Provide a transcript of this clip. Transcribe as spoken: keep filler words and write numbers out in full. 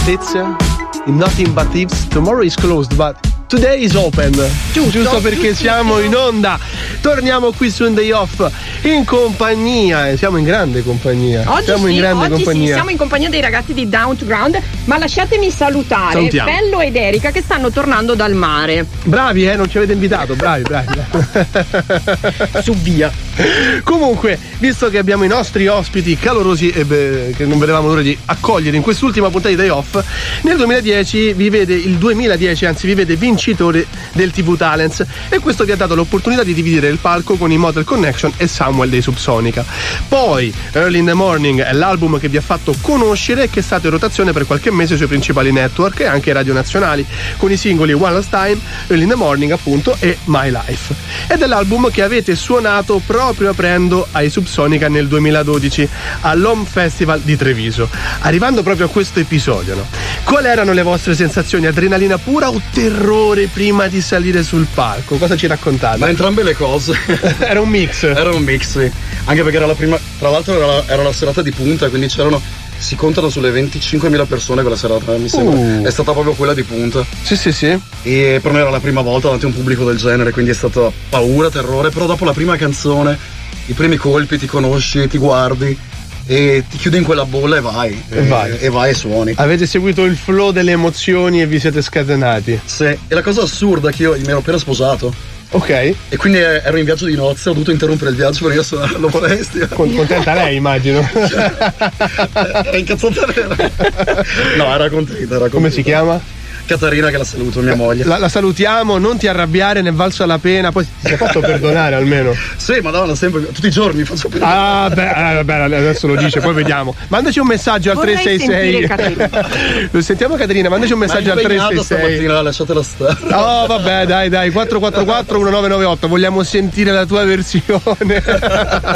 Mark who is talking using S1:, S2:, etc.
S1: Letizia in Nothing But Thieves. Tomorrow is closed, but today is open. Giusto, giusto perché siamo in onda. Torniamo qui su In Day Off in compagnia, e siamo in grande compagnia.
S2: Oggi
S1: siamo
S2: sì,
S1: in grande
S2: oggi
S1: compagnia.
S2: Sì, siamo in compagnia dei ragazzi di Down to Ground, ma lasciatemi salutare
S1: Salutiamo.
S2: Pello ed Erika che stanno tornando dal mare.
S1: Bravi, eh, non ci avete invitato, bravi, bravi.
S2: Su via.
S1: Comunque, visto che abbiamo i nostri ospiti calorosi e beh, che non vedevamo l'ora di accogliere in quest'ultima puntata di Day Off, nel duemiladieci vi vede il duemiladieci, anzi vi vede vincitore del T V Talents, e questo vi ha dato l'opportunità di dividere il palco con i Motel Connection e Samuel dei Subsonica. Poi Early in the Morning è l'album che vi ha fatto conoscere e che è stato in rotazione per qualche mese sui principali network e anche radio nazionali, con i singoli One Last Time, Early in the Morning appunto e My Life. Ed è l'album che avete suonato proprio aprendo ai Subsonica nel duemiladodici all'Home Festival di Treviso. Arrivando proprio a questo episodio, no? Quali erano le vostre sensazioni? Adrenalina pura o terrore prima di salire sul palco? Cosa ci raccontate?
S3: Ma entrambe le cose.
S1: Era un mix.
S3: Era un mix, sì. Anche perché era la prima. Tra l'altro era la, era la serata di punta, quindi c'erano. Si contano sulle venticinquemila persone quella serata, mi sembra.
S1: Uh.
S3: È stata proprio quella di punta.
S1: Sì, sì, sì.
S3: E per me era la prima volta davanti a un pubblico del genere, quindi è stata paura, terrore. Però dopo la prima canzone, i primi colpi, ti conosci, ti guardi e ti chiudi in quella bolla e vai.
S1: E, e vai.
S3: E vai e suoni.
S1: Avete seguito il flow delle emozioni e vi siete scatenati.
S3: Sì. E la cosa assurda è che io mi ero appena sposato.
S1: Ok.
S3: E quindi ero in viaggio di nozze, ho dovuto interrompere il viaggio per venire a suonare allo Foresti.
S1: Con, contenta lei, immagino.
S3: Era incazzata vera. No, era contenta, era contenta.
S1: Come si chiama?
S3: Caterina, che la saluto, mia moglie.
S1: La, la salutiamo, non ti arrabbiare, ne è valsa la pena. Poi ti sei fatto perdonare almeno.
S3: Sì, madonna, sempre, tutti i giorni mi faccio perdonare.
S1: Ah, beh, eh, beh, adesso lo dice, poi vediamo. Mandaci un messaggio al
S2: Vorrei
S1: tre sei sei. Lo sentiamo Caterina, mandaci un messaggio al tre sei sei.
S3: Stamattina, lasciatela stare.
S1: Oh, vabbè, dai, dai, quattro quattro quattro uno nove nove otto, vogliamo sentire la tua versione.